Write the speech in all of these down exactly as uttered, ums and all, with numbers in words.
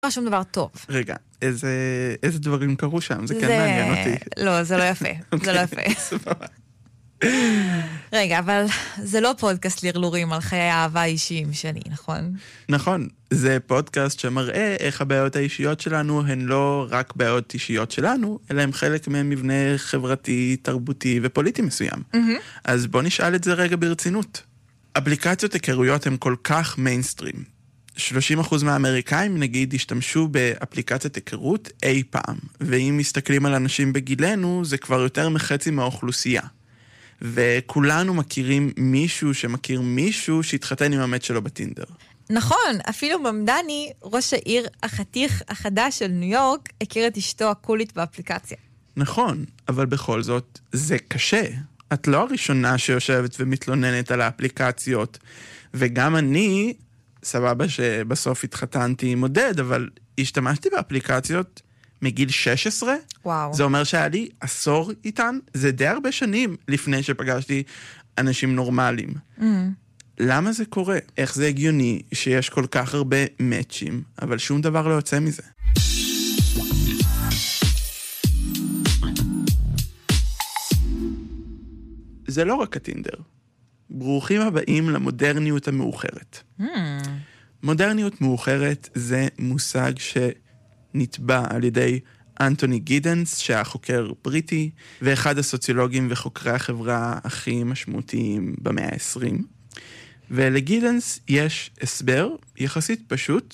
שום דבר טוב. רגע, איזה, איזה דברים קרו שם? זה כן מעניין אותי. לא, זה לא יפה. זה לא יפה. רגע, אבל זה לא פודקאסט לרלורים על חיי האהבה האישיים שלי, נכון? נכון. זה פודקאסט שמראה איך הבעיות האישיות שלנו הן לא רק בעיות אישיות שלנו, אלא הם חלק ממבנה חברתי, תרבותי ופוליטי מסוים. אז בוא נשאל את זה רגע ברצינות. אפליקציות היכרויות הן כל כך מיינסטרים. שלושים אחוז מהאמריקאים, נגיד, השתמשו באפליקציית היכרות אי פעם. ואם מסתכלים על אנשים בגילנו, זה כבר יותר מחצי מהאוכלוסייה. וכולנו מכירים מישהו שמכיר מישהו שהתחתן עם המת שלו בטינדר. נכון, אפילו ממדני, ראש העיר החתיך החדש של ניו יורק, הכיר את אשתו הקולית באפליקציה. נכון, אבל בכל זאת, זה קשה. את לא הראשונה שיושבת ומתלוננת על האפליקציות, וגם אני, סבבה שבסוף התחתנתי עם עודד, אבל השתמשתי באפליקציות מגיל שש עשרה. וואו. זה אומר שהיה לי עשור איתן, זה די הרבה שנים לפני שפגשתי אנשים נורמליים. Mm. למה זה קורה? איך זה הגיוני שיש כל כך הרבה מאצ'ים, אבל שום דבר לא יוצא מזה? זה לא רק הטינדר. ברוכים הבאים למודרניות המאוחרת. Mm. מודרניות מאוחרת זה מושג שנטבע על ידי אנטוני גידנס, שהיה חוקר בריטי, ואחד הסוציולוגים וחוקרי החברה הכי משמעותיים במאה ה-עשרים. ולגידנס יש הסבר יחסית פשוט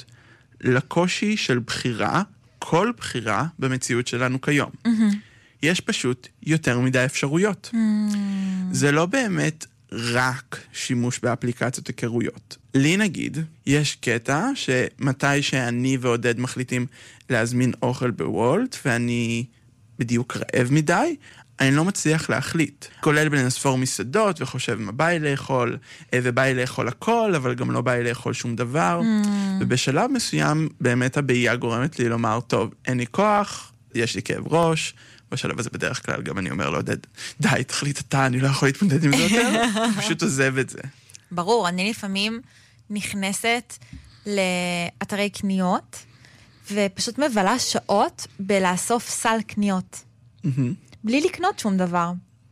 לקושי של בחירה, כל בחירה במציאות שלנו כיום. Mm-hmm. יש פשוט יותר מדי אפשרויות. Mm-hmm. זה לא באמת רק שימוש באפליקציות היכרויות. לי נגיד, יש קטע שמתי שאני ועודד מחליטים להזמין אוכל בוולט, ואני בדיוק רעב מדי, אני לא מצליח להחליט. כולל בלנספור מסעדות וחושב מה בא לי לאכול, ובא לי לאכול הכל, אבל גם לא בא לי לאכול שום דבר. Mm. ובשלב מסוים באמת הבעיה גורמת לי לומר, טוב, אין לי כוח, יש לי כאב ראש, בשלב הזה בדרך כלל גם אני אומר לעודד, די, תחליט אתה, אני לא יכול להתמודד עם זה יותר, פשוט עוזב את זה. ברור, אני לפעמים נכנסת לאתרי קניות, ופשוט מבלה שעות בלאסוף סל קניות. בלי לקנות שום דבר.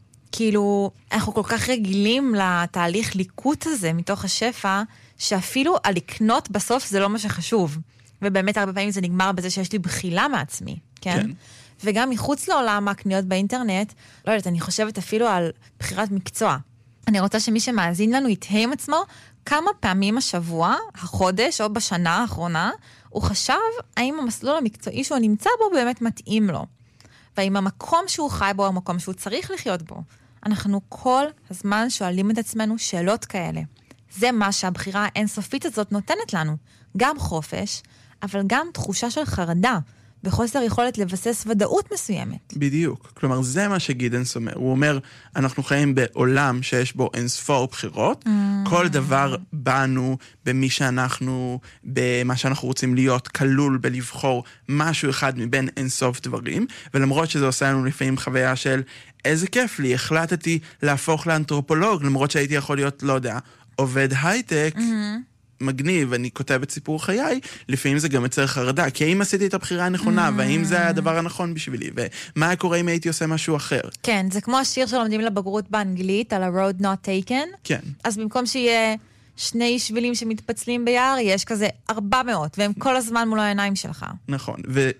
כאילו, אנחנו כל כך רגילים לתהליך ליקוט הזה מתוך השפע, שאפילו הלקנות בסוף זה לא מה שחשוב. ובאמת הרבה פעמים זה נגמר בזה שיש לי בחילה מעצמי, כן? כן. וגם מחוץ לעולם הקניות באינטרנט, לא יודעת, אני חושבת אפילו על בחירת מקצוע. אני רוצה שמי שמאזין לנו יתהה עם עצמו כמה פעמים השבוע, החודש או בשנה האחרונה, הוא חשב האם המסלול המקצועי שהוא נמצא בו באמת מתאים לו. והאם המקום שהוא חי בו, המקום שהוא צריך לחיות בו. אנחנו כל הזמן שואלים את עצמנו שאלות כאלה. זה מה שהבחירה האינסופית הזאת נותנת לנו. גם חופש, אבל גם תחושה של חרדה, וחוסר יכולת לבסס ודאות מסוימת. בדיוק. כלומר, זה מה שגידנס אומר. הוא אומר, אנחנו חיים בעולם שיש בו אינספור בחירות, mm. כל דבר בנו, במי שאנחנו, במה שאנחנו רוצים להיות, כלול בלבחור משהו אחד מבין אינסוף דברים, ולמרות שזה עושה לנו לפעמים חוויה של, איזה כיף לי, החלטתי להפוך לאנתרופולוג, למרות שהייתי יכול להיות, לא יודע, עובד הייטק, mm-hmm. מגניב, אני כותב את סיפור חיי, לפעמים זה גם יוצר חרדה, כי האם עשיתי את הבחירה הנכונה, mm. והאם זה היה הדבר הנכון בשבילי, ומה היה קורה אם הייתי עושה משהו אחר. כן, זה כמו השיר שלומדים לבגרות באנגלית, על ה-road not taken. כן. אז במקום שיהיה שני שבילים שמתפצלים ביער, יש כזה ארבע מאות, והם כל הזמן מול העיניים שלך. נכון,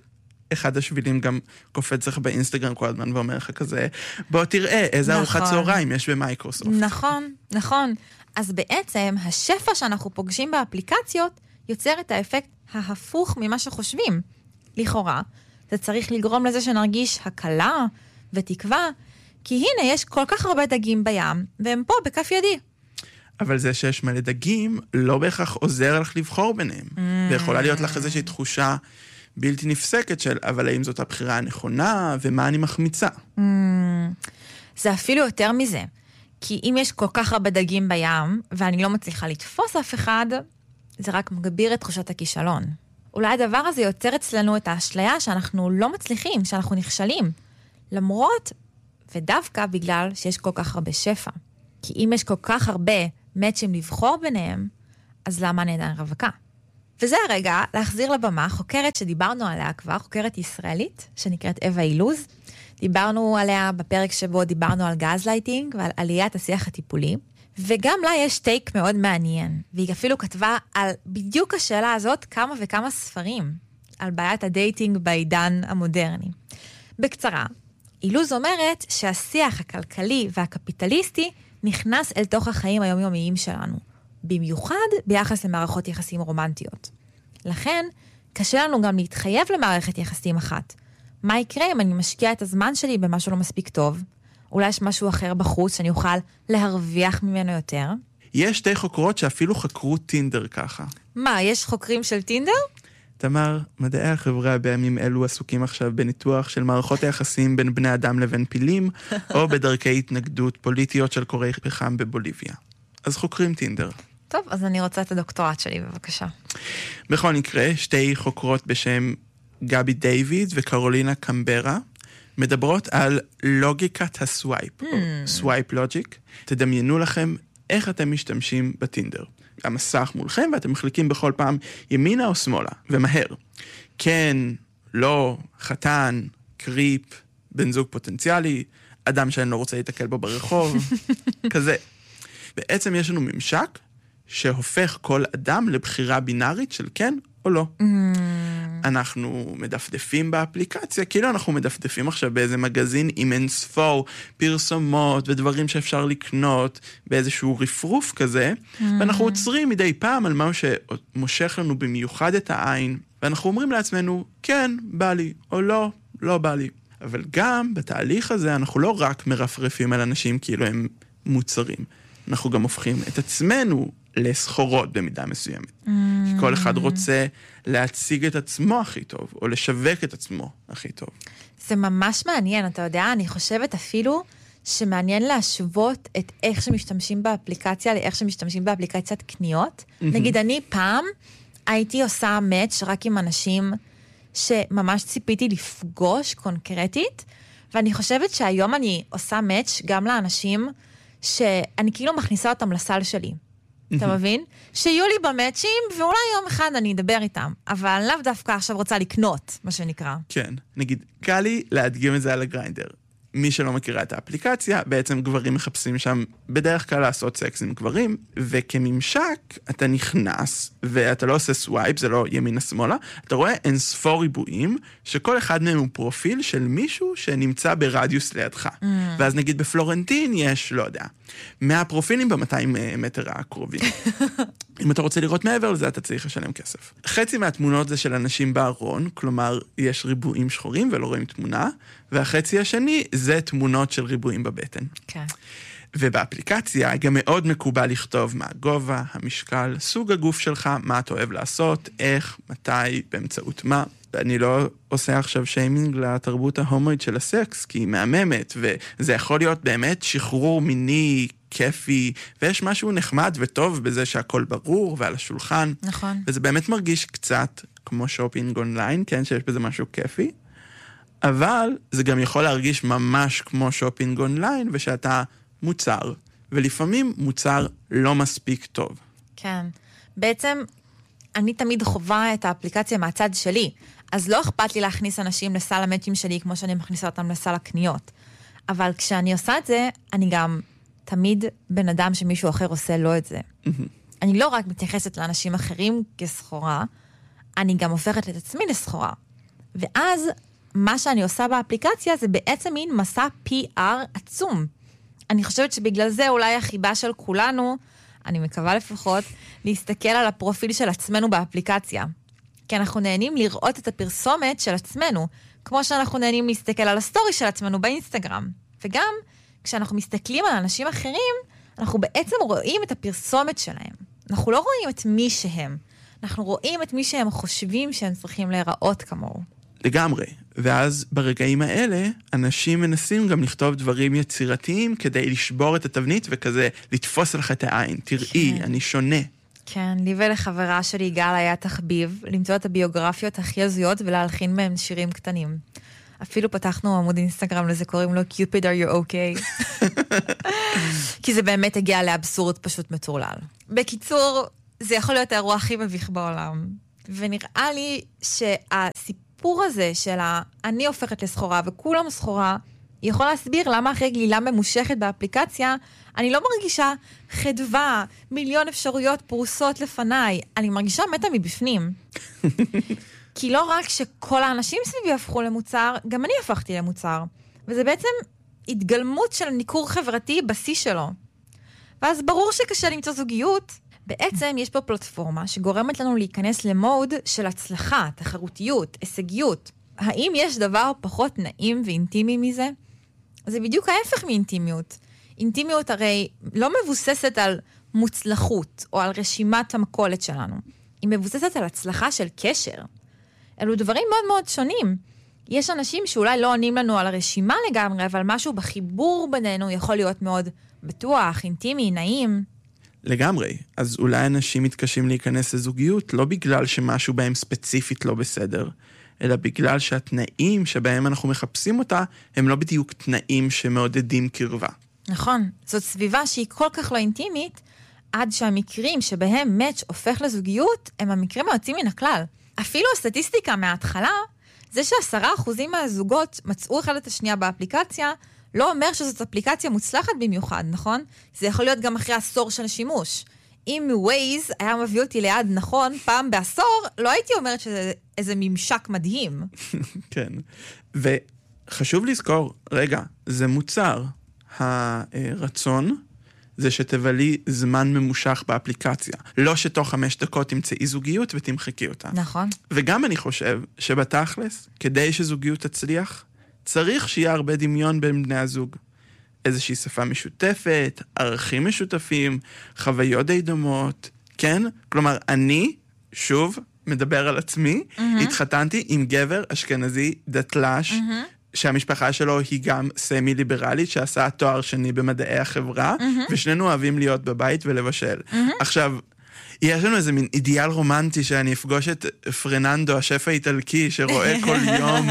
ואחד השבילים גם קופץ לך באינסטגרם כל הזמן, ואומר לך כזה, בוא תראה איזה נכון. ארוחת צהריים יש במייקרוסופט. נכון, נכון. אז בעצם השפע שאנחנו פוגשים באפליקציות יוצר את האפקט ההפוך ממה שחושבים. לכאורה, זה צריך לגרום לזה שנרגיש הקלה ותקווה, כי הנה יש כל כך הרבה דגים בים, והם פה בכף ידי. אבל זה שיש מלא דגים לא בהכרח עוזר לך לבחור ביניהם. Mm. ויכולה להיות לך איזושהי תחושה בלתי נפסקת של, אבל האם זאת הבחירה הנכונה, ומה אני מחמיצה? Mm. זה אפילו יותר מזה. כי אם יש כל כך הרבה דגים בים, ואני לא מצליחה לתפוס אף אחד, זה רק מגביר את תחושת הכישלון. אולי הדבר הזה יוצר אצלנו את האשליה שאנחנו לא מצליחים, שאנחנו נכשלים. למרות, ודווקא בגלל שיש כל כך הרבה שפע. כי אם יש כל כך הרבה מאצ'ים לבחור ביניהם, אז למה אני עדיין רווקה? וזה הרגע להחזיר לבמה חוקרת שדיברנו עליה כבר, חוקרת ישראלית, שנקראת אווה אילוז. דיברנו עליה בפרק שבו דיברנו על גזלייטינג ועל עליית השיח הטיפולי, וגם לה יש טייק מאוד מעניין, והיא אפילו כתבה על בדיוק השאלה הזאת כמה וכמה ספרים, על בעיית הדייטינג בעידן המודרני. בקצרה, אילוז אומרת שהשיח הכלכלי והקפיטליסטי נכנס אל תוך החיים היומיומיים שלנו, במיוחד ביחס למערכות יחסים רומנטיות. לכן, קשה לנו גם להתחייב למערכת יחסים אחת. מה יקרה אם אני משקיע את הזמן שלי במשהו לא מספיק טוב? אולי יש משהו אחר בחוץ שאני אוכל להרוויח ממנו יותר? יש שתי חוקרות שאפילו חקרו טינדר ככה. מה, יש חוקרים של טינדר? תמר, מדעי החברה בימים אלו עסוקים עכשיו בניתוח של מערכות היחסים בין בני אדם לבין פילים, או בדרכי התנגדות פוליטיות של קורי פחם בבוליביה. אז חוקרים טינדר. טוב, אז אני רוצה את הדוקטורט שלי, בבקשה. בכל מקרה, שתי חוקרות בשם גבי דיוויד וקרולינה קמברה, מדברות על לוגיקת הסווייפ, mm. או סווייפ לוג'יק. תדמיינו לכם איך אתם משתמשים בטינדר. המסך מולכם, ואתם מחליקים בכל פעם ימינה או שמאלה, ומהר. כן, לא, חתן, קריפ, בן זוג פוטנציאלי, אדם שאני לא רוצה להתקל בו ברחוב, כזה. בעצם יש לנו ממשק שהופך כל אדם לבחירה בינארית של כן או לא. Mm. אנחנו מדפדפים באפליקציה, כאילו אנחנו מדפדפים עכשיו באיזה מגזין עם אין ספור פרסומות ודברים שאפשר לקנות, באיזשהו רפרוף כזה, mm. ואנחנו עוצרים מדי פעם על משהו שמושך לנו במיוחד את העין, ואנחנו אומרים לעצמנו, כן, בא לי, או לא, לא בא לי. אבל גם בתהליך הזה אנחנו לא רק מרפרפים על אנשים כאילו הם מוצרים, אנחנו גם הופכים את עצמנו לסחורות במידה מסוימת. Mm. כי כל אחד רוצה להציג את עצמו הכי טוב, או לשווק את עצמו הכי טוב. זה ממש מעניין, אתה יודע, אני חושבת אפילו שמעניין להשוות את איך שמשתמשים באפליקציה, לאיך שמשתמשים באפליקציית קניות. Mm-hmm. נגיד, אני פעם הייתי עושה מאץ' רק עם אנשים שממש ציפיתי לפגוש קונקרטית, ואני חושבת שהיום אני עושה מאץ' גם לאנשים שאני כאילו מכניסה אותם לסל שלי. אתה מבין? שיהיו לי במאצ'ים, ואולי יום אחד אני אדבר איתם. אבל לאו דווקא עכשיו רוצה לקנות, מה שנקרא. כן. נגיד, קל לי להדגים את זה על הגריינדר. מי שלא מכירה את האפליקציה, בעצם גברים מחפשים שם בדרך כלל לעשות סקס עם גברים, וכממשק אתה נכנס, ואתה לא עושה סווייפ, זה לא ימינה שמאלה, אתה רואה אין ספור ריבועים, שכל אחד מהם הוא פרופיל של מישהו שנמצא ברדיוס לידך. Mm. ואז נגיד בפלורנטין יש, לא יודע, מאה פרופילים ב-מאתיים מטר הקרובים. אם אתה רוצה לראות מעבר לזה, אתה צריך לשלם כסף. חצי מהתמונות זה של אנשים בארון, כלומר, יש ריבועים שחורים ולא רואים תמונה, והחצי השני זה תמונות של ריבועים בבטן. כן. ובאפליקציה גם מאוד מקובל לכתוב מה הגובה, המשקל, סוג הגוף שלך, מה אתה אוהב לעשות, איך, מתי, באמצעות מה. אני לא עושה עכשיו שיימינג לתרבות ההומואית של הסקס, כי היא מהממת, וזה יכול להיות באמת שחרור מיני, כיפי, ויש משהו נחמד וטוב בזה שהכל ברור ועל השולחן. נכון. וזה באמת מרגיש קצת כמו שופינג אונליין, כן, שיש בזה משהו כיפי, אבל זה גם יכול להרגיש ממש כמו שופינג אונליין, ושאתה מוצר, ולפעמים מוצר לא מספיק טוב. כן. בעצם אני תמיד חובה את האפליקציה מהצד שלי, אז לא אכפת לי להכניס אנשים לסל המאצ'ים שלי, כמו שאני מכניסה אותם לסל הקניות. אבל כשאני עושה את זה, אני גם תמיד בן אדם שמישהו אחר עושה לו את זה. Mm-hmm. אני לא רק מתייחסת לאנשים אחרים כסחורה, אני גם הופכת את עצמי לסחורה. ואז מה שאני עושה באפליקציה זה בעצם מין מסע פי אר עצום. אני חושבת שבגלל זה אולי החיבה של כולנו, אני מקווה לפחות, להסתכל על הפרופיל של עצמנו באפליקציה. כי אנחנו נהנים לראות את הפרסומת של עצמנו, כמו שאנחנו נהנים להסתכל על הסטורי של עצמנו באינסטגרם. וגם כשאנחנו מסתכלים על אנשים אחרים, אנחנו בעצם רואים את הפרסומת שלהם. אנחנו לא רואים את מי שהם. אנחנו רואים את מי שהם חושבים שהם צריכים להיראות כמוהו. לגמרי. ואז ברגעים האלה, אנשים מנסים גם לכתוב דברים יצירתיים כדי לשבור את התבנית וכזה לתפוס לך את העין. תראי, כן. אני שונה. כן, לי ולחברה שלי גל היה תחביב, למצוא את הביוגרפיות הכי הזויות ולהלחין מהם שירים קטנים. אפילו פתחנו עמוד אינסטגרם לזה, קוראים לו Cupid are you okay? כי זה באמת הגיע לאבסורד פשוט מטורלל. בקיצור, זה יכול להיות האירוע הכי מביך בעולם. ונראה לי שהסיפור הזה של אני הופכת לסחורה וכולם סחורה, יכול להסביר למה אחרי גלילה ממושכת באפליקציה, אני לא מרגישה חדווה, מיליון אפשרויות פרוסות לפניי. אני מרגישה מתה מבפנים. כי לא רק שכל האנשים סביבי הפכו למוצר, גם אני הפכתי למוצר. וזה בעצם התגלמות של ניכור חברתי בשיא שלו. ואז ברור שקשה למצוא זוגיות. בעצם יש פה פלטפורמה שגורמת לנו להיכנס למוד של הצלחה, תחרותיות, הישגיות. האם יש דבר פחות נעים ואינטימי מזה? זה בדיוק ההפך מאינטימיות. אינטימיות הרי לא מבוססת על מוצלחות או על רשימת המקולת שלנו. היא מבוססת על הצלחה של קשר. אלו דברים מאוד מאוד שונים. יש אנשים שאולי לא עונים לנו על הרשימה לגמרי, אבל משהו בחיבור בינינו יכול להיות מאוד בטוח, אינטימי, נעים. לגמרי. אז אולי אנשים מתקשים להיכנס לזוגיות לא בגלל שמשהו בהם ספציפית לא בסדר, אלא בגלל שהתנאים שבהם אנחנו מחפשים אותה, הם לא בדיוק תנאים שמעודדים קרבה. נכון. זאת סביבה שהיא כל כך לא אינטימית, עד שהמקרים שבהם מאץ' הופך לזוגיות, הם המקרים היוצאים מן הכלל. אפילו הסטטיסטיקה מההתחלה, זה שעשרה אחוזים מהזוגות מצאו אחד את השנייה באפליקציה, לא אומר שזאת אפליקציה מוצלחת במיוחד, נכון? זה יכול להיות גם אחרי עשור של שימוש. אם ווייז היה מביא אותי ליד נכון, פעם בעשור, לא הייתי אומרת שזה איזה ממשק מדהים. כן. וחשוב לזכור, רגע, זה מוצר. הרצון זה שתבלי זמן ממושך באפליקציה. לא שתוך חמש דקות תמצאי זוגיות ותמחקי אותה. נכון. וגם אני חושב שבתכלס, כדי שזוגיות תצליח, צריך שיהיה הרבה דמיון בין בני הזוג. איזושהי שפה משותפת, ערכים משותפים, חוויות די דומות, כן? כלומר, אני, שוב, מדבר על עצמי, mm-hmm. התחתנתי עם גבר אשכנזי דתל"ש, mm-hmm. שהמשפחה שלו היא גם סמי-ליברלית, שעשה תואר שני במדעי החברה, mm-hmm. ושנינו אוהבים להיות בבית ולבשל. Mm-hmm. עכשיו, יש לנו איזה מין אידיאל רומנטי שאני אפגוש את פרננדו, השף האיטלקי, שרואה כל יום...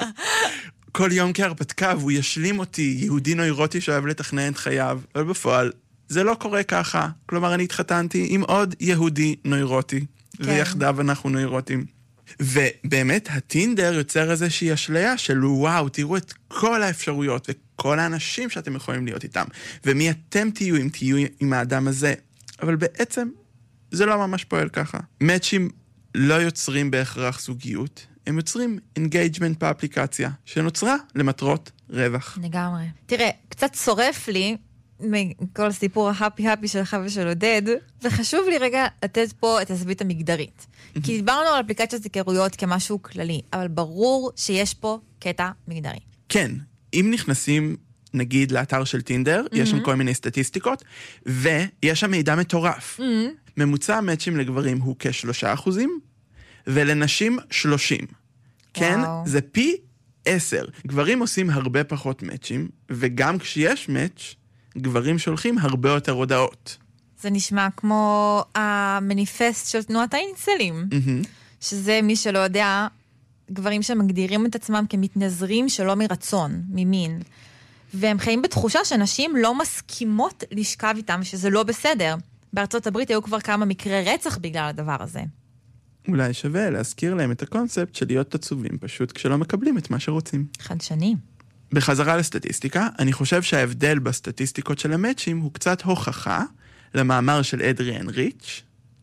כל יום כהרפתקה, והוא ישלים אותי, יהודי נוירוטי שאוהב לתכנן את חייו, אבל בפועל זה לא קורה ככה. כלומר, אני התחתנתי עם עוד יהודי נוירוטי, כן. ויחדיו אנחנו נוירוטים. ובאמת, הטינדר יוצר איזושהי אשליה של וואו, תראו את כל האפשרויות, וכל האנשים שאתם יכולים להיות איתם, ומי אתם תהיו אם תהיו עם האדם הזה. אבל בעצם, זה לא ממש פועל ככה. מאצ'ים לא יוצרים בהכרח זוגיות, הם יוצרים אינגייג'מנט באפליקציה, שנוצרה למטרות רווח. לגמרי. תראה, קצת שורף לי מכל הסיפור ההפי-הפי שלך ושל עודד, וחשוב לי רגע לתת פה את הזווית המגדרית. כי דיברנו על אפליקציות היכרויות כמשהו כללי, אבל ברור שיש פה קטע מגדרי. כן, אם נכנסים, נגיד, לאתר של טינדר, יש שם כל מיני סטטיסטיקות, ויש שם מידע מטורף. ממוצע המאצ'ים לגברים הוא כשלושה אחוזים, ולנשים שלושים. כן? זה פי עשר. גברים עושים הרבה פחות מאצ'ים, וגם כשיש מאץ', גברים שולחים הרבה יותר הודעות. זה נשמע כמו המניפסט של תנועת האינסלים, mm-hmm. שזה מי שלא יודע, גברים שמגדירים את עצמם כמתנזרים שלא מרצון, ממין. והם חיים בתחושה שנשים לא מסכימות לשכב איתם, שזה לא בסדר. בארצות הברית היו כבר כמה מקרי רצח בגלל הדבר הזה. אולי שווה להזכיר להם את הקונספט של להיות עצובים פשוט כשלא מקבלים את מה שרוצים. חדשני. בחזרה לסטטיסטיקה, אני חושב שההבדל בסטטיסטיקות של המאצ'ים הוא קצת הוכחה למאמר של אדריאן ריץ',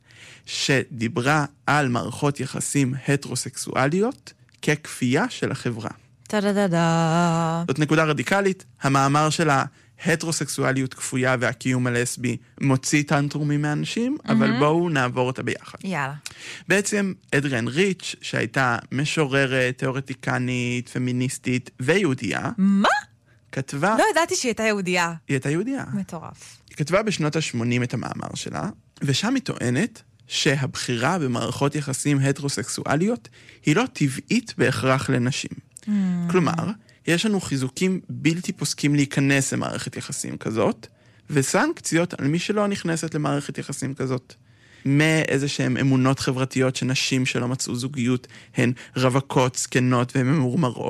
שדיברה על מערכות יחסים הטרוסקסואליות ככפייה של החברה. טה-דה-דה-דה. זאת נקודה רדיקלית. המאמר שלה, הטרוסקסואליות כפויה והקיום הלסבי מוציא טנטרומים מאנשים, mm-hmm. אבל בואו נעבור אותה ביחד. יאללה. בעצם אדריאן ריץ', שהייתה משוררת, תיאורטיקנית, פמיניסטית ויהודייה. מה? כתבה... לא ידעתי שהיא הייתה יהודייה. היא הייתה יהודייה. מטורף. היא כתבה בשנות ה-שמונים את המאמר שלה, ושם היא טוענת שהבחירה במערכות יחסים הטרוסקסואליות היא לא טבעית בהכרח לנשים. Mm. כלומר, יש לנו חיזוקים בלתי פוסקים להיכנס למערכת יחסים כזאת, וסנקציות על מי שלא נכנסת למערכת יחסים כזאת. מאיזה שהן אמונות חברתיות שנשים שלא מצאו זוגיות הן רווקות, סקנות והן ממורמרות,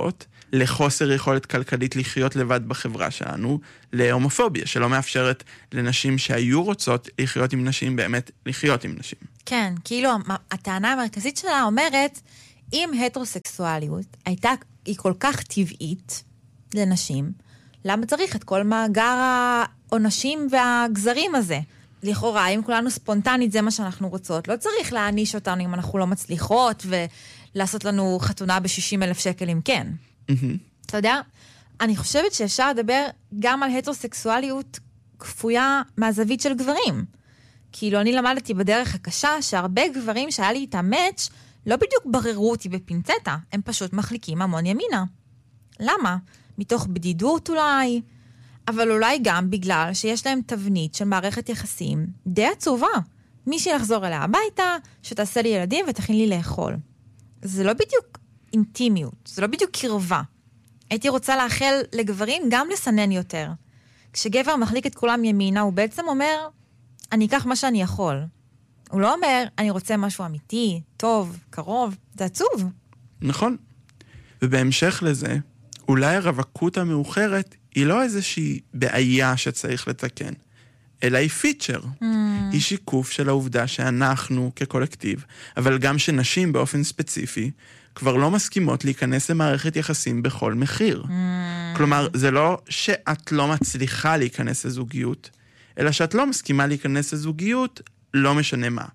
לחוסר יכולת כלכלית לחיות לבד בחברה שלנו, להומופוביה, שלא מאפשרת לנשים שהיו רוצות לחיות עם נשים, באמת לחיות עם נשים. כן, כאילו הטענה המרכזית שלה אומרת, אם הטרוסקסואליות הייתה, היא כל כך טבעית לנשים, למה צריך את כל מאגר העונשים והגזרים הזה? לכאורה, אם כולנו ספונטנית, זה מה שאנחנו רוצות. לא צריך להעניש אותנו אם אנחנו לא מצליחות, ולעשות לנו חתונה ב-שישים אלף שקל אם כן. אתה יודע, אני חושבת שאפשר לדבר גם על הטרוסקסואליות כפויה מהזווית של גברים. כאילו, אני למדתי בדרך הקשה שהרבה גברים שהיה לי איתם מאץ' לא בדיוק בררו אותי בפינצטה, הם פשוט מחליקים המון ימינה. למה? מתוך בדידות אולי, אבל אולי גם בגלל שיש להם תבנית של מערכת יחסים די עצובה. מישהי לחזור אליה הביתה, שתעשה לי ילדים ותכין לי לאכול. זה לא בדיוק אינטימיות, זה לא בדיוק קרבה. הייתי רוצה לאחל לגברים גם לסנן יותר. כשגבר מחליק את כולם ימינה, הוא בעצם אומר, אני אקח מה שאני יכול. הוא לא אומר, אני רוצה משהו אמיתי, טוב, קרוב, זה עצוב. נכון. ובהמשך לזה, אולי הרווקות המאוחרת היא לא איזושהי בעיה שצריך לתקן, אלא היא פיצ'ר. Mm. היא שיקוף של העובדה שאנחנו כקולקטיב, אבל גם שנשים באופן ספציפי, כבר לא מסכימות להיכנס למערכת יחסים בכל מחיר. Mm. כלומר, זה לא שאת לא מצליחה להיכנס לזוגיות, אלא שאת לא מסכימה להיכנס לזוגיות, לא משנה מה.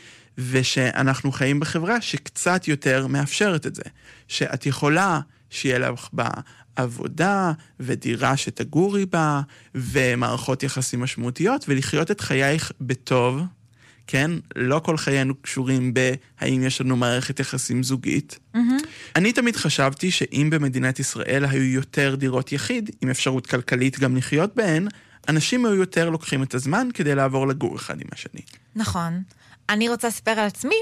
ושאנחנו חיים בחברה שקצת יותר מאפשרת את זה. שאת יכולה שיהיה לך בעבודה ודירה שתגורי בה, ומערכות יחסים משמעותיות, ולחיות את חייך בטוב, כן? לא כל חיינו קשורים בהאם יש לנו מערכת יחסים זוגית. Mm-hmm. אני תמיד חשבתי שאם במדינת ישראל היו יותר דירות יחיד, עם אפשרות כלכלית גם לחיות בהן, אנשים היו יותר לוקחים את הזמן כדי לעבור לגור אחד עם השני. נכון. אני רוצה לספר על עצמי,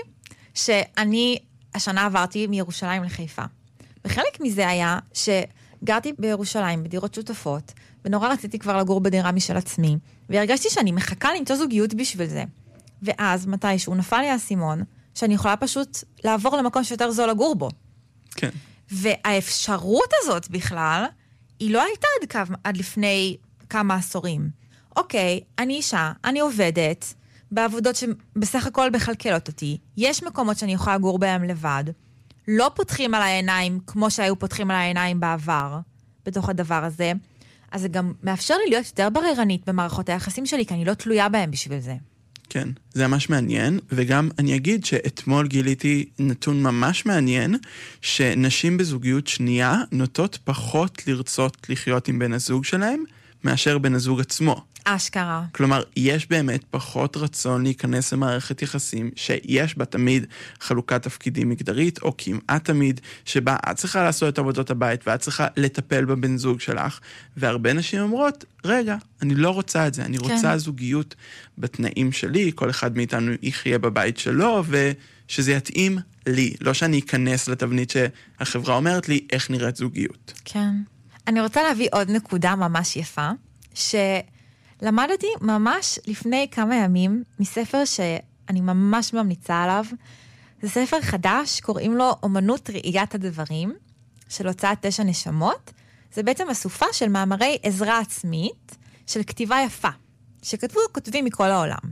שאני השנה עברתי מירושלים לחיפה. וחלק מזה היה שגרתי בירושלים בדירות שותפות, ונורא רציתי כבר לגור בדירה משל עצמי, והרגשתי שאני מחכה למצוא זוגיות בשביל זה. ואז מתישהו נפל לי האסימון, שאני יכולה פשוט לעבור למקום שיותר זול לגור בו. כן. והאפשרות הזאת בכלל, היא לא הייתה עד, קו, עד לפני כמה עשורים. אוקיי, אני אישה, אני עובדת, בעבודות שבסך הכל בחלקלות אותי, יש מקומות שאני יכולה לגור בהם לבד, לא פותחים על העיניים כמו שהיו פותחים על העיניים בעבר, בתוך הדבר הזה, אז זה גם מאפשר לי להיות יותר בררנית במערכות היחסים שלי, כי אני לא תלויה בהם בשביל זה. כן, זה ממש מעניין, וגם אני אגיד שאתמול גיליתי נתון ממש מעניין, שנשים בזוגיות שנייה נוטות פחות לרצות לחיות עם בן הזוג שלהם, מאשר בן הזוג עצמו. אשכרה. כלומר, יש באמת פחות רצון להיכנס למערכת יחסים, שיש בה תמיד חלוקת תפקידים מגדרית, או כמעט תמיד, שבה את צריכה לעשות את עבודות הבית, ואת צריכה לטפל בבן זוג שלך, והרבה נשים אומרות, רגע, אני לא רוצה את זה, אני רוצה כן. זוגיות בתנאים שלי, כל אחד מאיתנו יחיה בבית שלו, ושזה יתאים לי, לא שאני אכנס לתבנית שהחברה אומרת לי, איך נראית זוגיות. כן. אני רוצה להביא עוד נקודה ממש יפה, ש... למדתי ממש לפני כמה ימים מספר שאני ממש ממליצה עליו. זה ספר חדש, קוראים לו אומנות ראיית הדברים, של הוצאת תשע נשמות. זה בעצם אסופה של מאמרי עזרה עצמית, של כתיבה יפה, שכתבו כותבים מכל העולם.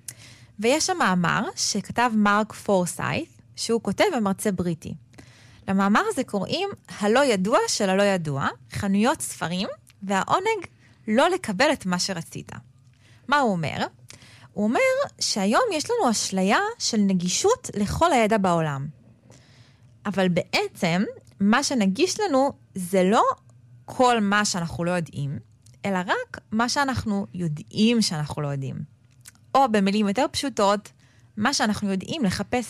ויש שם מאמר שכתב מרק פורסיית', שהוא כותב ומרצה בריטי. למאמר הזה קוראים הלא ידוע של הלא ידוע, חנויות ספרים, והעונג לא לקבל את מה שרצית. מה הוא אומר? הוא אומר שהיום יש לנו אשליה של נגישות לכל הידע בעולם. אבל בעצם, מה שנגיש לנו זה לא כל מה שאנחנו לא יודעים, אלא רק מה שאנחנו יודעים שאנחנו לא יודעים. או במילים יותר פשוטות, מה שאנחנו יודעים לחפש.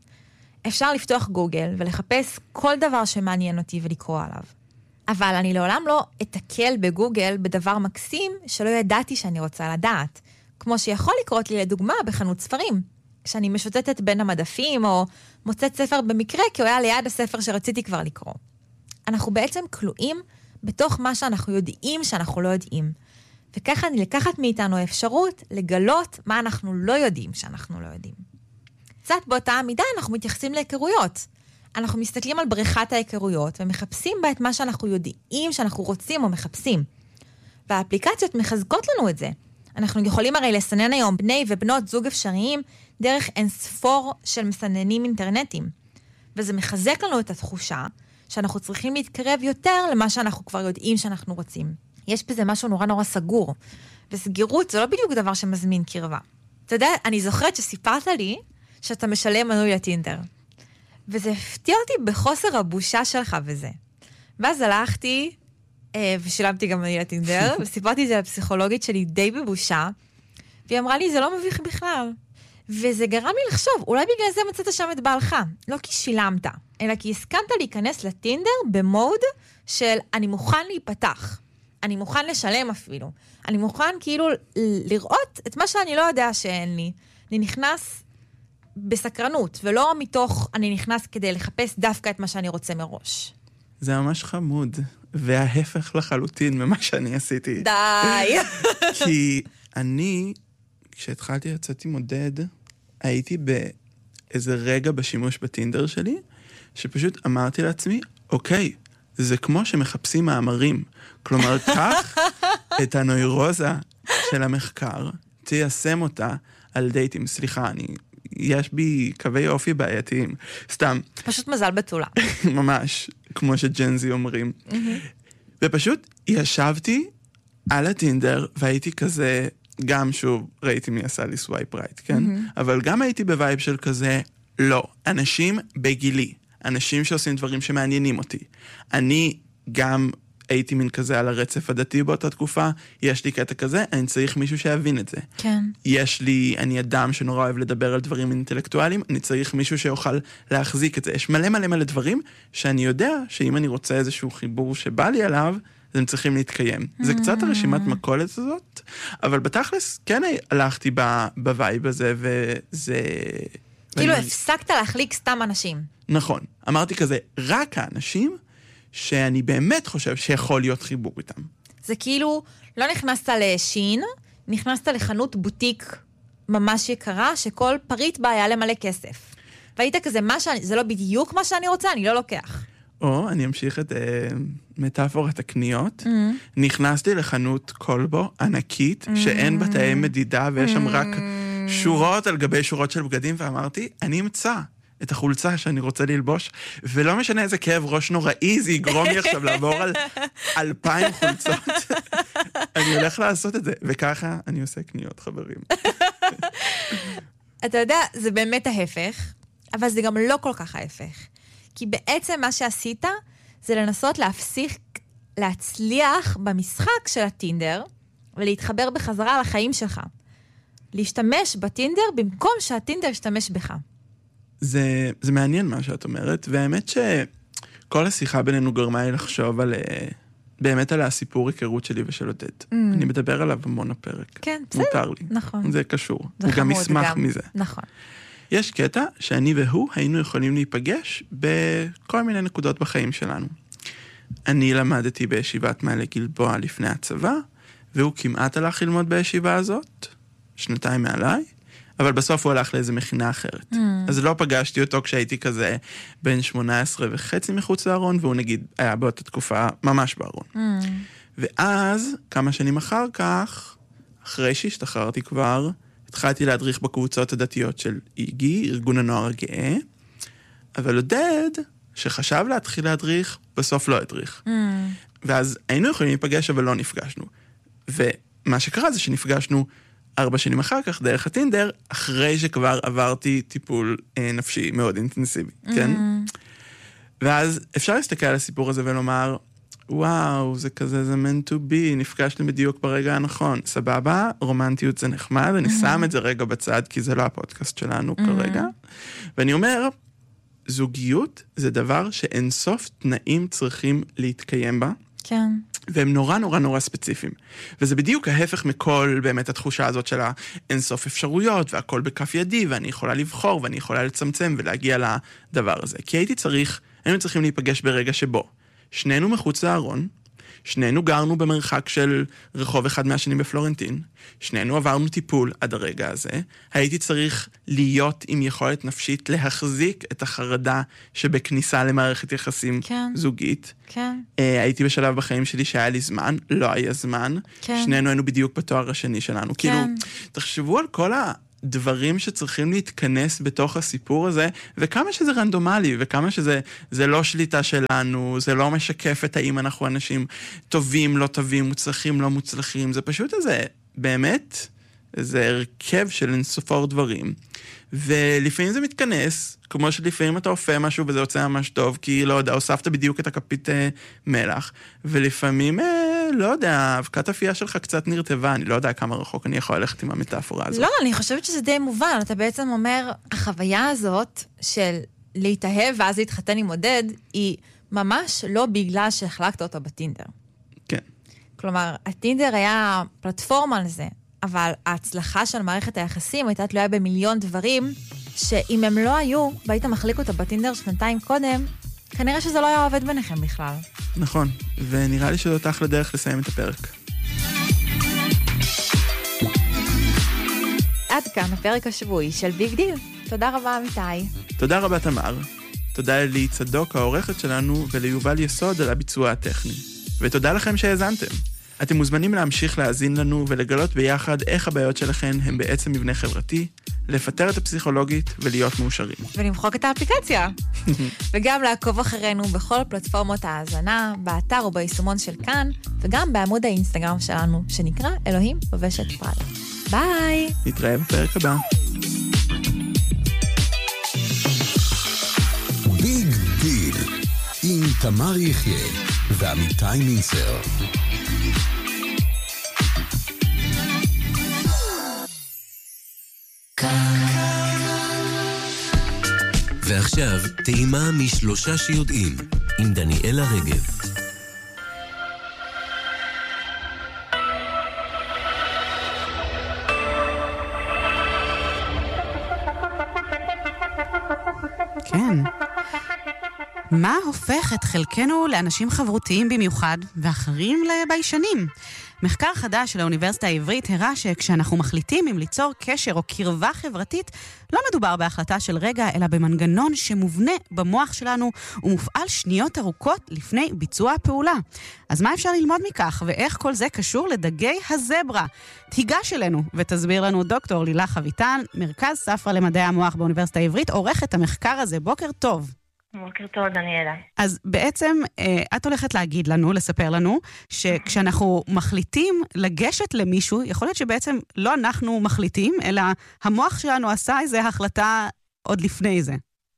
אפשר לפתוח גוגל ולחפש כל דבר שמעניין אותי ולקרוא עליו. אבל אני לעולם לא אתקל בגוגל בדבר מקסים שלא ידעתי שאני רוצה לדעת. כמו שיכול לקרות לי לדוגמה בחנות ספרים. כשאני משוטטת בין המדפים או מוצאת ספר במקרה כי הוא היה ליד הספר שרציתי כבר לקרוא. אנחנו בעצם כלואים בתוך מה שאנחנו יודעים שאנחנו לא יודעים. וככה אני לקחת מאיתנו האפשרות לגלות מה אנחנו לא יודעים שאנחנו לא יודעים. קצת באותה המידה אנחנו מתייחסים להיכרויות. אנחנו מסתכלים על בריכת ההיכרויות, ומחפשים בה את מה שאנחנו יודעים, שאנחנו רוצים או מחפשים. והאפליקציות מחזקות לנו את זה. אנחנו יכולים הרי לסנן היום בני ובנות זוג אפשריים, דרך אינספור של מסננים אינטרנטיים. וזה מחזק לנו את התחושה, שאנחנו צריכים להתקרב יותר למה שאנחנו כבר יודעים שאנחנו רוצים. יש בזה משהו נורא נורא סגור. וסגירות זה לא בדיוק דבר שמזמין קרבה. אתה יודע, אני זוכרת שסיפרת לי שאתה משלם מנוי לטינדר. וזה הפתיע אותי בחוסר הבושה שלך וזה. ואז הלכתי, אה, ושילמתי גם מנוי לטינדר, וסיפרתי את זה לפסיכולוגית שלי די בבושה, והיא אמרה לי, זה לא מביך בכלל. וזה גרם לי לחשוב, אולי בגלל זה מצאת שם את בעלך. לא כי שילמת, אלא כי הסכמת להיכנס לטינדר במוד של אני מוכן להיפתח. אני מוכן לשלם אפילו. אני מוכן כאילו לראות את מה שאני לא יודע שאין לי. אני נכנס בסקרנות, ולא מתוך אני נכנס כדי לחפש דווקא את מה שאני רוצה מראש. זה ממש חמוד, וההפך לחלוטין ממה שאני עשיתי. די! כי אני, כשהתחלתי לצאת עם עודד, הייתי באיזה רגע בשימוש בטינדר שלי, שפשוט אמרתי לעצמי, אוקיי, זה כמו שמחפשים מאמרים. כלומר, קח את הנוירוזה של המחקר, תיישם אותה על דייטים. סליחה, אני, יש בי קווי אופי בעייתיים. סתם. פשוט מזל בתולה. ממש, כמו שג'נזי אומרים. ופשוט ישבתי על הטינדר, והייתי כזה, גם שוב, ראיתי מי עשה לי סווייפ רייט, כן? אבל גם הייתי בווייב של כזה, לא, אנשים בגילי. אנשים שעושים דברים שמעניינים אותי. אני גם הייתי מין כזה על הרצף הדתי באותה תקופה, יש לי קטע כזה, אני צריך מישהו שיבין את זה. כן. יש לי, אני אדם שנורא אוהב לדבר על דברים אינטלקטואליים, אני צריך מישהו שיוכל להחזיק את זה. יש מלא מלא מלא דברים שאני יודע שאם אני רוצה איזשהו חיבור שבא לי עליו, אז הם צריכים להתקיים. זה קצת הרשימת מכולת הזאת, אבל בתכלס כן הלכתי בווייב הזה, וזה... כאילו הפסקת להחליק סתם אנשים. נכון. אמרתי כזה, רק האנשים שאני באמת חושב שיכול להיות חיבור איתם. זה כאילו, לא נכנסת לשין, נכנסת לחנות בוטיק ממש יקרה, שכל פריט בה היה למלא כסף. והיית כזה, מה שאני, זה לא בדיוק מה שאני רוצה, אני לא לוקח. או, אני אמשיך את אה, מטאפורת הקניות. Mm-hmm. נכנסתי לחנות קולבו ענקית, mm-hmm. שאין בתאי מדידה, ויש שם רק שורות על גבי שורות של בגדים, ואמרתי, אני אמצא את החולצה שאני רוצה ללבוש, ולא משנה איזה כאב ראש נוראי, זה יגרום לי עכשיו לעבור על אלפיים חולצות. אני הולך לעשות את זה, וככה אני עושה קניות, חברים. אתה יודע, זה באמת ההפך, אבל זה גם לא כל כך ההפך. כי בעצם מה שעשית, זה לנסות להפסיק, להצליח במשחק של הטינדר, ולהתחבר בחזרה לחיים שלך. להשתמש בטינדר במקום שהטינדר ישתמש בך. זה, זה מעניין מה שאת אומרת, והאמת שכל השיחה בינינו גרמה לי לחשוב על, באמת על הסיפור היכרות שלי ושל עודד. Mm. אני מדבר עליו המון הפרק. כן, בסדר. מותר לי. נכון. זה קשור. זה הוא חמוד, גם ישמח גם. מזה. נכון. יש קטע שאני והוא היינו יכולים להיפגש בכל מיני נקודות בחיים שלנו. אני למדתי בישיבת מעלה גלבוע לפני הצבא, והוא כמעט הלך ללמוד בישיבה הזאת, שנתיים מעליי, אבל בסוף הוא הלך לאיזו מכינה אחרת. Mm. אז לא פגשתי אותו כשהייתי כזה בן שמונה עשרה וחצי מחוץ לארון, והוא נגיד היה באותה תקופה ממש בארון. Mm. ואז, כמה שנים אחר כך, אחרי שהשתחררתי כבר, התחלתי להדריך בקבוצות הדתיות של איגי, ארגון הנוער הגאה, אבל עודד, שחשב להתחיל להדריך, בסוף לא הדריך. Mm. ואז היינו יכולים להיפגש, אבל לא נפגשנו. ומה שקרה זה שנפגשנו ארבע שנים אחר כך, דרך הטינדר, אחרי שכבר עברתי טיפול אה, נפשי מאוד אינטנסיבי, mm. כן? ואז אפשר להסתכל על הסיפור הזה ולומר, וואו, זה כזה, זה meant to be, נפגשנו בדיוק ברגע הנכון. סבבה, רומנטיות זה נחמד, אני שם את זה רגע בצד, כי זה לא הפודקאסט שלנו כרגע. ואני אומר, זוגיות זה דבר שאין סוף תנאים צריכים להתקיים בה. כן. והם נורא נורא נורא ספציפיים. וזה בדיוק ההפך מכל באמת התחושה הזאת של האין סוף אפשרויות, והכל בכף ידי, ואני יכולה לבחור, ואני יכולה לצמצם ולהגיע לדבר הזה. כי הייתי צריך, היינו צריכים להיפגש ברגע שבו. שנינו מחוץ לארון, שנינו גרנו במרחק של רחוב אחד מהשני בפלורנטין. שנינו עברנו טיפול עד הרגע הזה. הייתי צריך להיות עם יכולת נפשית להחזיק את החרדה שבכניסה למערכת יחסים כן. זוגית. כן. הייתי בשלב בחיים שלי שהיה לי זמן, לא היה זמן. כן. שנינו היינו בדיוק בתואר השני שלנו. כן. כאילו, תחשבו על כל ה... דברים שצריכים להתכנס בתוך הסיפור הזה, וכמה שזה רנדומלי, וכמה שזה זה לא שליטה שלנו, זה לא משקף את האם אנחנו אנשים טובים, לא טובים, מוצלחים, לא מוצלחים, זה פשוט איזה, באמת, איזה הרכב של אינסופור דברים. ולפעמים זה מתכנס, כמו שלפעמים אתה אופה משהו וזה יוצא ממש טוב, כי לא יודע, הוספת בדיוק את הכפית אה, מלח, ולפעמים, אה, לא יודע, אבקת אפייה שלך קצת נרטבה, אני לא יודע כמה רחוק אני יכול ללכת עם המטאפורה הזאת. לא, אני חושבת שזה די מובן, אתה בעצם אומר, החוויה הזאת של להתאהב ואז להתחתן עם עודד, היא ממש לא בגלל שהחלקת אותו בטינדר. כן. כלומר, הטינדר היה פלטפורמה לזה, אבל ההצלחה של מערכת היחסים הייתה תלויה במיליון דברים, שאם הם לא היו, והיית מחליק אותה בטינדר שנתיים קודם, כנראה שזה לא היה עובד ביניכם בכלל. נכון, ונראה לי שזאת אחלה דרך לסיים את הפרק. עד כאן הפרק השבועי של ביג דיל. תודה רבה, אמיתי. תודה רבה, תמר. תודה לי צדוק, העורכת שלנו, וליובל יסוד על הביצוע הטכני. ותודה לכם שהאזנתם. אתם מוזמנים להמשיך להאזין לנו ולגלות ביחד איך הבעיות שלכם הם בעצם מבנה חברתי, לפטר את הפסיכולוגית ולהיות מאושרים. ולמחוק את האפליקציה. וגם לעקוב אחרינו בכל פלטפורמות ההאזנה, באתר או ביישומון של כאן, וגם בעמוד האינסטגרם שלנו, שנקרא אלוהים לובשת פראדה. ביי! נתראה בפרק הבא. ביג דיל עם תמר יחיה ועמיתי מינסר. ועכשיו טעימה משלושה שיודעים עם דניאלה רגב. כן. מה הופך את חלקנו לאנשים חברותיים במיוחד ואחרים לביישנים? מחקר חדש של האוניברסיטה העברית הראה שכשאנחנו מחליטים אם ליצור קשר או קרבה חברתית, לא מדובר בהחלטה של רגע, אלא במנגנון שמובנה במוח שלנו ומופעל שניות ארוכות לפני ביצוע הפעולה. אז מה אפשר ללמוד מכך ואיך כל זה קשור לדגי הזברה? תיגש אלינו ותסביר לנו דוקטור לילך אביטן, מרכז ספרא למדעי המוח באוניברסיטה העברית, עורכת המחקר הזה. בוקר טוב. בוקר טוב, דניאלה. אז בעצם את הולכת להגיד לנו, לספר לנו, שכשאנחנו מחליטים לגשת למישהו, יכול להיות שבעצם לא אנחנו מחליטים, אלא המוח שלנו עשה איזו החלטה עוד לפני זה.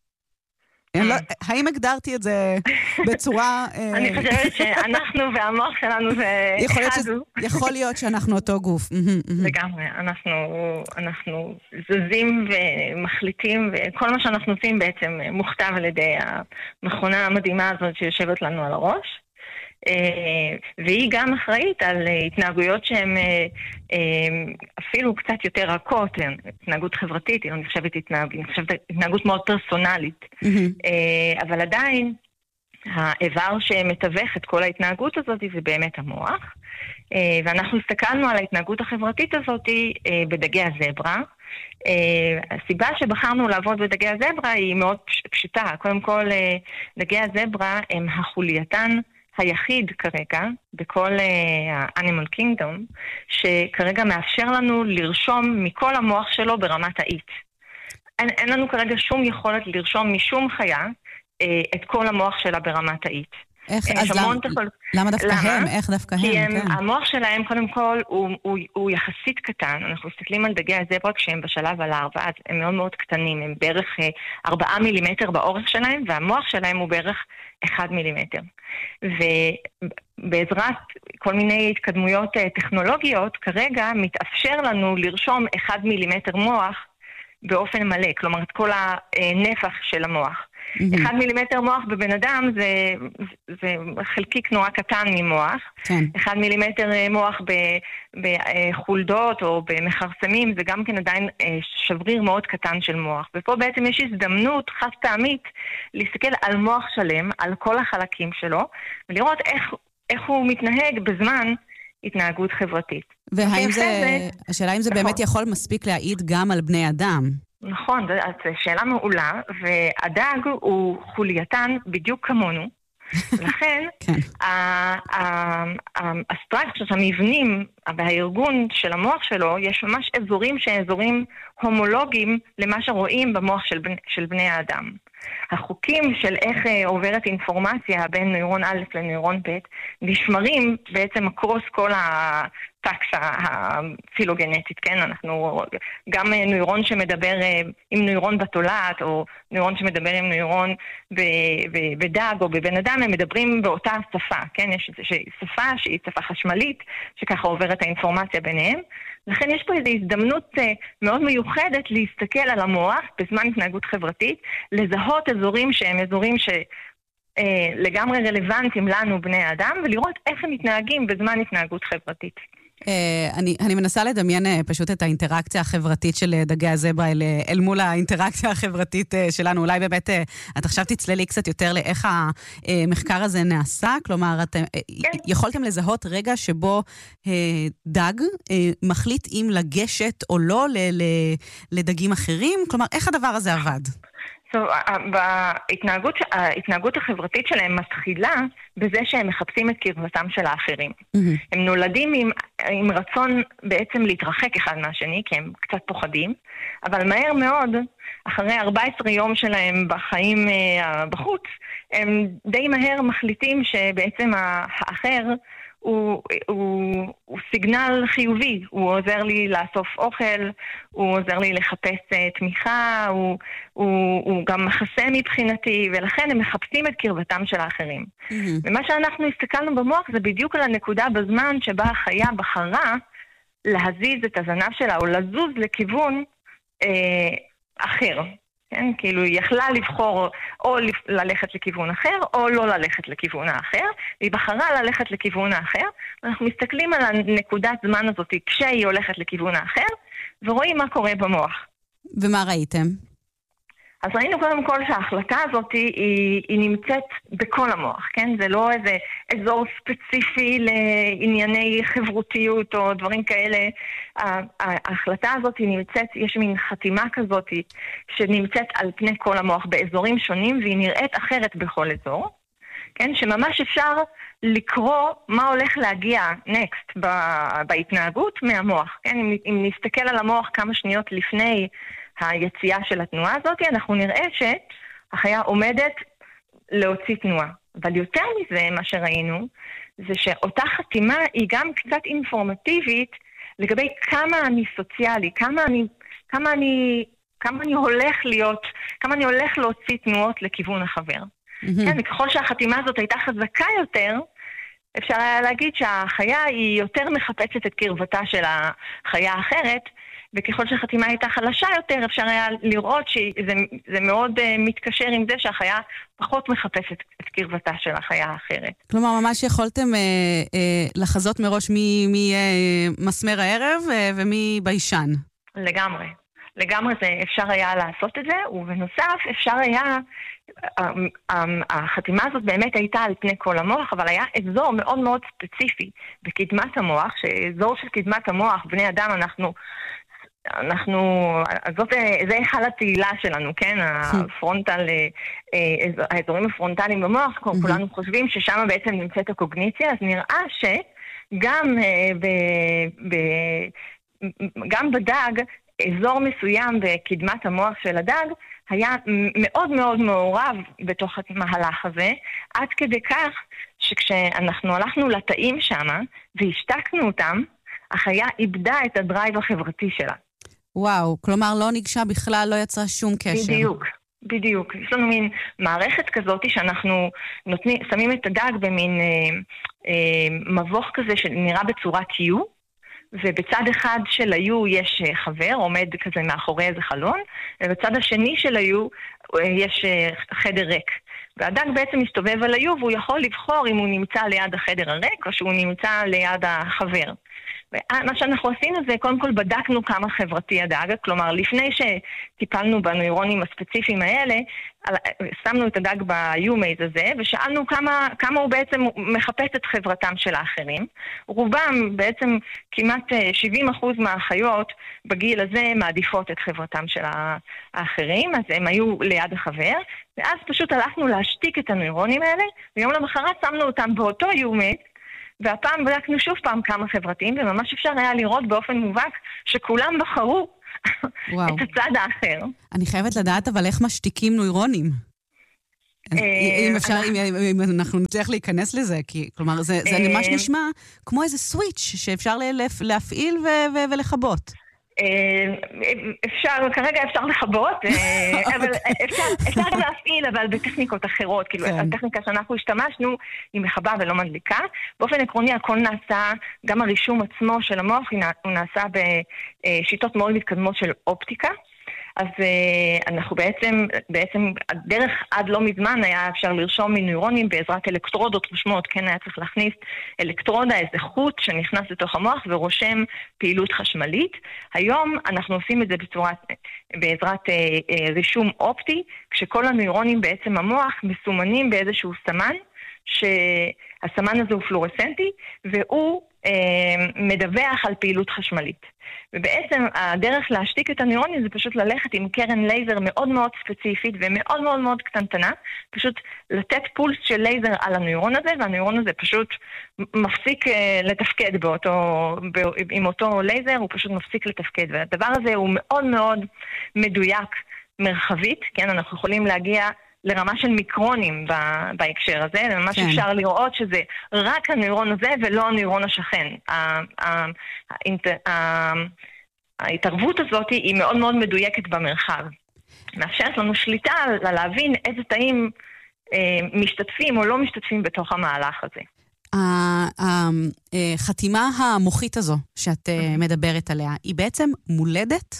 האם הגדרתי את זה בצורה... אני חושבת שאנחנו והמוח שלנו זה אחד. יכול להיות שאנחנו אותו גוף. לגמרי, אנחנו זזים ומחליטים, וכל מה שאנחנו עושים בעצם מוכתב על ידי המכונה המדהימה הזאת שיושבת לנו על הראש. והיא גם אחראית על התנהגויות שהן אפילו קצת יותר רכות, התנהגות חברתית, היא לא נחשבת התנהגות מאוד פרסונלית, אבל עדיין האיבר שמתווך את כל ההתנהגות הזאת זה באמת המוח, ואנחנו הסתכלנו על ההתנהגות החברתית הזאת בדגי הזברה. הסיבה שבחרנו לעבוד בדגי הזברה היא מאוד פשוטה. קודם כל, דגי הזברה הם החולייתן היחיד כרגע, בכל ה-Animal Kingdom, שכרגע מאפשר לנו לרשום מכל המוח שלו ברמת האית. אין, אין לנו כרגע שום יכולת לרשום משום חיה אה, את כל המוח שלה ברמת האית. איך, אז למ, תחול... למה דווקא למה? הם? איך דווקא כי הם? הם, כן. המוח שלהם, קודם כל, הוא, הוא, הוא יחסית קטן. אנחנו מסתכלים על דגי הזברה כשהם בשלב הלארבה, אז הם מאוד מאוד קטנים. הם בערך ארבעה מילימטר באורך שלהם, והמוח שלהם הוא בערך אחד מילימטר. ובעזרת כל מיני התקדמויות טכנולוגיות, כרגע מתאפשר לנו לרשום אחד מילימטר מוח באופן מלא. כלומר, את כל הנפח של המוח. אחד מילימטר מוח בבן אדם זה, זה חלקיק נורא קטן ממוח. כן. אחד מילימטר מוח בחולדות או במחרסמים זה גם כן עדיין שבריר מאוד קטן של מוח. ופה בעצם יש הזדמנות חד פעמית להסתכל על מוח שלם, על כל החלקים שלו, ולראות איך איך הוא מתנהג בזמן התנהגות חברתית. והאם זה, השאלה אם זה באמת יכול מספיק להעיד גם על בני אדם. נכון, זו שאלה מעולה, והדג הוא חולייתן בדיוק כמונו, לכן הסטרקציות, המבנים והארגון של המוח שלו, יש ממש אזורים שאזורים הומולוגיים למה שרואים במוח של בני האדם. החוקים של איך עוברת אינפורמציה בין נוירון א' לנוירון ב' נשמרים בעצם אקרוס כל הטקסה הפילוגנטית, כן? אנחנו גם נוירון שמדבר עם נוירון בתולעת או נוירון שמדבר עם נוירון בדג או בבן אדם, הם מדברים באותה שפה, כן? יש שפה שהיא שפה חשמלית שככה עוברת האינפורמציה ביניהם. לכן יש פה איזו הזדמנות מאוד מיוחדת להסתכל על המוח בזמן התנהגות חברתית, לזהות אזורים שהם אזורים שלגמרי רלוונטיים לנו בני האדם, ולראות איך הם מתנהגים בזמן התנהגות חברתית. אני, אני מנסה לדמיין פשוט את האינטראקציה החברתית של דגי הזברה אל, אל מול האינטראקציה החברתית שלנו. אולי באמת את עכשיו תצללי קצת יותר לאיך המחקר הזה נעשה, כלומר, אתם כן. יכולתם לזהות רגע שבו דג מחליט אם לגשת או לא לדגים אחרים? כלומר, איך הדבר הזה עבד? So, בהתנהגות, ההתנהגות החברתית שלהם מתחילה בזה שהם מחפשים את קרבתם של האחרים. Mm-hmm. הם נולדים עם, עם רצון בעצם להתרחק אחד מהשני, כי הם קצת פוחדים, אבל מהר מאוד, אחרי ארבעה עשר יום שלהם בחיים uh, בחוץ, הם די מהר מחליטים שבעצם האחר הוא, הוא, הוא סיגנל חיובי, הוא עוזר לי לאסוף אוכל, הוא עוזר לי לחפש תמיכה, הוא, הוא, הוא גם מחסה מבחינתי, ולכן הם מחפשים את קרבתם של האחרים. Mm-hmm. ומה שאנחנו הסתכלנו במוח זה בדיוק על הנקודה בזמן שבה החיה בחרה להזיז את הזנב שלה, או לזוז לכיוון אה, אחר. כן? כאילו היא יכלה לבחור או ללכת לכיוון אחר או לא ללכת לכיוון האחר, והיא בחרה ללכת לכיוון האחר, ואנחנו מסתכלים על הנקודת זמן הזאת כשהיא הולכת לכיוון האחר, ורואים מה קורה במוח. ומה ראיתם? אז ראינו קודם כל שההחלטה הזאת היא, היא נמצאת בכל המוח, כן? זה לא איזה אזור ספציפי לענייני חברותיות או דברים כאלה. ההחלטה הזאת היא נמצאת, יש מין חתימה כזאת שנמצאת על פני כל המוח באזורים שונים, והיא נראית אחרת בכל אזור, כן? שממש אפשר לקרוא מה הולך להגיע next בהתנהגות מהמוח, כן? אם, אם נסתכל על המוח כמה שניות לפני היציאה של התנועה הזאת, אנחנו נראה שהחיה עומדת להוציא תנועה. אבל יותר מזה, מה שראינו, זה שאותה חתימה היא גם קצת אינפורמטיבית לגבי כמה אני סוציאלי, כמה אני, כמה אני, כמה אני הולך להיות, כמה אני הולך להוציא תנועות לכיוון החבר. Mm-hmm. כן, וככל שהחתימה הזאת הייתה חזקה יותר, אפשר היה להגיד שהחיה היא יותר מחפשת את קרבתה של החיה האחרת, וככל שהחתימה הייתה חלשה יותר, אפשר היה לראות שזה מאוד uh, מתקשר עם זה שהחיה פחות מחפשת את קרבתה של החיה האחרת. כלומר, ממש יכולתם uh, uh, לחזות מראש מי, מי uh, מסמר הערב uh, ומי בישן. לגמרי. לגמרי זה אפשר היה לעשות את זה, ובנוסף אפשר היה, החתימה הזאת באמת הייתה על פני כל המוח, אבל היה אזור מאוד מאוד ספציפי בקדמת המוח, שאזור של קדמת המוח, בני אדם אנחנו... אנחנו, זאת, זה אחד התהילה שלנו, כן? הפרונטל, האזורים הפרונטליים במוח, כולנו חושבים ששם בעצם נמצאת הקוגניציה, אז נראה שגם ב, ב, גם בדג, אזור מסוים בקדמת המוח של הדג, היה מאוד מאוד מעורב בתוך המהלך הזה, עד כדי כך שכשאנחנו הלכנו לתאים שם והשתקנו אותם, החיה איבדה את הדרייב החברתי שלה. וואו, כלומר לא ניגשה בכלל, לא יצרה שום קשר. בדיוק, בדיוק. יש לנו מין מערכת כזאת שאנחנו נותנים, שמים את הדג במין אה, אה, מבוך כזה שנראה בצורת U, ובצד אחד של ה-U יש חבר, עומד כזה מאחורי איזה חלון, ובצד השני של ה-U יש חדר ריק. והדג בעצם מסתובב על ה-U, והוא יכול לבחור אם הוא נמצא ליד החדר הריק, או שהוא נמצא ליד החבר. מה שאנחנו עשינו זה, קודם כל בדקנו כמה חברתי הדג, כלומר, לפני שטיפלנו בנוירונים הספציפיים האלה, שמנו את הדג ב-U-Maze הזה, ושאלנו כמה, כמה הוא בעצם מחפש את חברתם של האחרים. רובם, בעצם כמעט שבעים אחוז מהחיות בגיל הזה מעדיפות את חברתם של האחרים, אז הם היו ליד החבר, ואז פשוט הלכנו להשתיק את הנוירונים האלה, ויום למחרת שמנו אותם באותו U-Maze, והפעם בדקנו שוב פעם כמה חברתיים, וממש אפשר היה לראות באופן מובהק שכולם בחרו וואו. את הצד האחר. אני חייבת לדעת אבל איך משתיקים נוירונים. אם אפשר, אם אנחנו נצליח להיכנס לזה, כי כלומר זה ממש נשמע כמו איזה סוויץ' שאפשר להפעיל ולכבות. אפשר, כרגע אפשר לחבות, אבל אפשר גם להפעיל, אבל בטכניקות אחרות, כאילו הטכניקה שאנחנו השתמשנו היא מחבה ולא מדליקה. באופן עקרוני הכל נעשה, גם הרישום עצמו של המוח הוא נעשה בשיטות מאוד מתקדמות של אופטיקה, אז אנחנו בעצם, בעצם הדרך עד לא מזמן היה אפשר לרשום מנוירונים בעזרת אלקטרודות רושמות, כן היה צריך להכניס אלקטרודה, איזה חוט שנכנס לתוך המוח ורושם פעילות חשמלית. היום אנחנו עושים את זה בצורת, בעזרת רישום אופטי, כשכל הנוירונים בעצם המוח מסומנים באיזשהו סמן, שהסמן הזה הוא פלורסנטי, והוא מדווח על פעילות חשמלית. ובעצם הדרך להשתיק את הנוירונים זה פשוט ללכת עם קרן לייזר מאוד מאוד ספציפית ומאוד מאוד מאוד קטנטנה, פשוט לתת פולס של לייזר על הנוירון הזה, והנוירון הזה פשוט מפסיק לתפקד באותו, עם אותו לייזר, הוא פשוט מפסיק לתפקד, והדבר הזה הוא מאוד מאוד מדויק מרחבית, כן, אנחנו יכולים להגיע לרמה של מיקרונים בהקשר הזה, ממש כן. אפשר לראות שזה רק הנוירון הזה ולא הנוירון השכן. ההתערבות הזאת היא מאוד מאוד מדויקת במרחב. מאפשרת לנו שליטה על להבין איזה תאים משתתפים או לא משתתפים בתוך המהלך הזה. החתימה המוחית הזו שאת מדברת עליה, היא בעצם מולדת?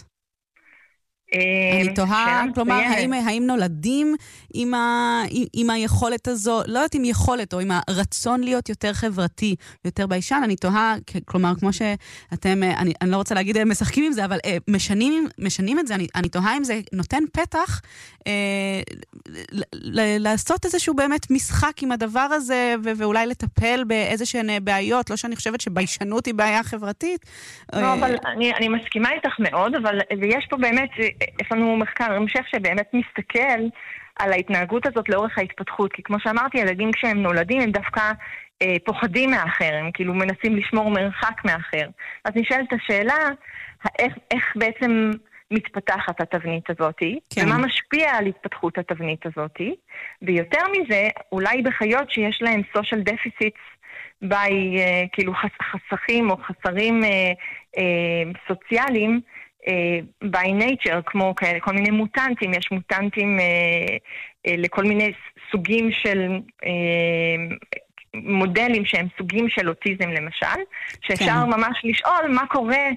אני תוהה, כלומר, האם, האם נולדים עם, ה, עם היכולת הזו, לא יודעת אם יכולת, או עם הרצון להיות יותר חברתי, יותר ביישן, אני תוהה, כלומר, כמו שאתם, אני, אני לא רוצה להגיד משחקים עם זה, אבל משנים, משנים את זה, אני, אני תוהה אם זה נותן פתח אה, ל, ל, לעשות איזשהו באמת משחק עם הדבר הזה, ו, ואולי לטפל באיזשהן בעיות, לא שאני חושבת שביישנות היא בעיה חברתית. לא, אבל אני, אני מסכימה איתך מאוד, אבל יש פה באמת, יש לנו מחקר, אני חושב שבאמת מסתכל על ההתנהגות הזאת לאורך ההתפתחות, כי כמו שאמרתי, ילדים כשהם נולדים הם דווקא אה, פוחדים מאחר, הם כאילו מנסים לשמור מרחק מאחר. אז נשאלת השאלה, איך, איך בעצם מתפתחת התבנית הזאת, כן. ומה משפיע על התפתחות התבנית הזאת, ויותר מזה, אולי בחיות שיש להם social deficits, by, אה, כאילו חסכים או חסרים אה, אה, סוציאליים, Uh, by nature, כמו כאלה, כל מיני מוטנטים, יש מוטנטים uh, uh, לכל מיני סוגים של uh, מודלים שהם סוגים של אוטיזם למשל, שאפשר כן. ממש לשאול מה קורה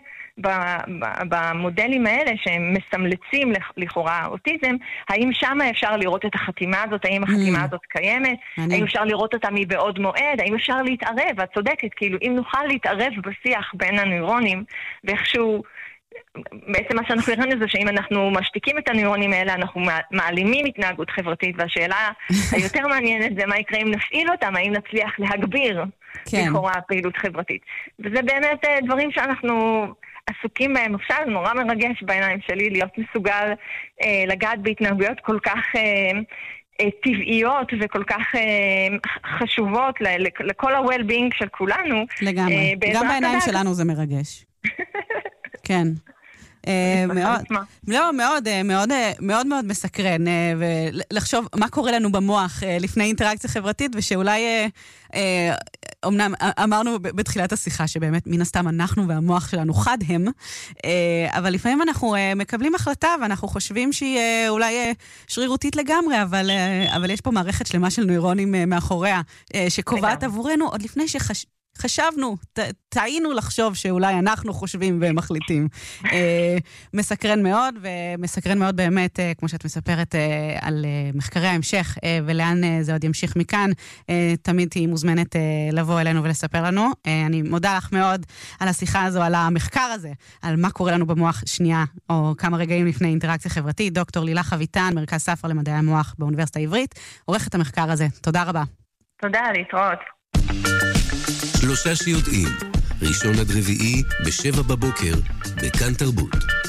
במודלים האלה שהם מסמלצים לכאורה אוטיזם, האם שם אפשר לראות את החתימה הזאת, האם החתימה הזאת קיימת, האם אפשר לראות אותה מבעוד מועד, האם אפשר להתערב, את צודקת, כאילו אם נוכל להתערב בשיח בין הנוירונים, ואיכשהו בעצם מה שאנחנו הראינו זה שאם אנחנו משתיקים את הנוירונים האלה, אנחנו מעלימים התנהגות חברתית, והשאלה היותר מעניינת זה מה יקרה אם נפעיל אותם, האם נצליח להגביר לכאורה פעילות חברתית. וזה באמת דברים שאנחנו עסוקים בהם עכשיו, זה נורא מרגש בעיניים שלי להיות מסוגל אה, לגעת בהתנהגויות כל כך אה, אה, טבעיות וכל כך אה, חשובות לכל ה-well-being של כולנו. לגמרי, אה, גם בעיניים שלנו זה מרגש. כן. מאוד, לא, מאוד, מאוד, מאוד מאוד מסקרן, ולחשוב מה קורה לנו במוח לפני אינטראקציה חברתית, ושאולי, אמנם אמרנו בתחילת השיחה שבאמת מן הסתם אנחנו והמוח שלנו חד הם, אבל לפעמים אנחנו מקבלים החלטה ואנחנו חושבים שהיא אולי שרירותית לגמרי, אבל, אבל יש פה מערכת שלמה של נוירונים מאחוריה, שקובעת עבורנו עוד לפני שחש... חשבנו, טעינו לחשוב שאולי אנחנו חושבים ומחליטים. מסקרן מאוד, ומסקרן מאוד באמת, כמו שאת מספרת, על מחקרי ההמשך, ולאן זה עוד ימשיך מכאן. תמיד תהי מוזמנת לבוא אלינו ולספר לנו. אני מודה לך מאוד על השיחה הזו, על המחקר הזה, על מה קורה לנו במוח שנייה, או כמה רגעים לפני אינטראקציה חברתית. דוקטור לילך אביטן, מרכז ספרא למדעי המוח באוניברסיטה העברית, עורכת המחקר הזה. תודה רבה. תודה, להתראות. שלושה שיודעים, ראשון עד רביעי בשבע בבוקר, בכאן תרבות.